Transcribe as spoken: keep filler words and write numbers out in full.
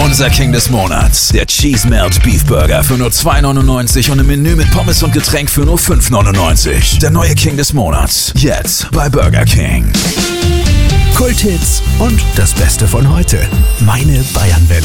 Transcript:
Unser King des Monats. Der Cheese Melt Beef Burger für nur zwei neunundneunzig und ein Menü mit Pommes und Getränk für nur fünf neunundneunzig. Der neue King des Monats. Jetzt bei Burger King. Kulthits und das Beste von heute. Meine Bayernwelle.